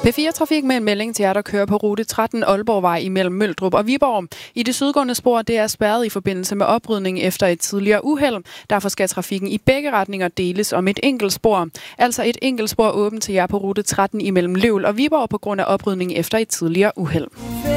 P4-trafik med en melding til jer, der kører på rute 13 Aalborgvej imellem Møldrup og Viborg. I det sydgående spor det er spærret i forbindelse med oprydning efter et tidligere uheld. Derfor skal trafikken i begge retninger deles om et enkelt spor. Altså et enkelt spor åbent til jer på rute 13 imellem Løvel og Viborg på grund af oprydning efter et tidligere uheld.